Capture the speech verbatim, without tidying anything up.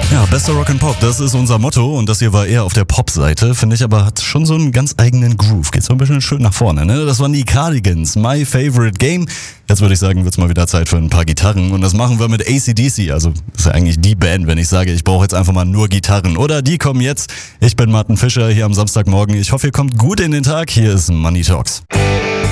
Ja, bester Rock'n'Pop, das ist unser Motto und das hier war eher auf der Pop-Seite, finde ich, aber hat schon so einen ganz eigenen Groove. Geht so ein bisschen schön nach vorne, ne? Das waren die Cardigans, My Favorite Game. Jetzt würde ich sagen, wird's mal wieder Zeit für ein paar Gitarren und das machen wir mit A C D C. Also, das ist ja eigentlich die Band, wenn ich sage, ich brauche jetzt einfach mal nur Gitarren. Oder die kommen jetzt. Ich bin Martin Fischer hier am Samstagmorgen. Ich hoffe, ihr kommt gut in den Tag. Hier ist Money Talks.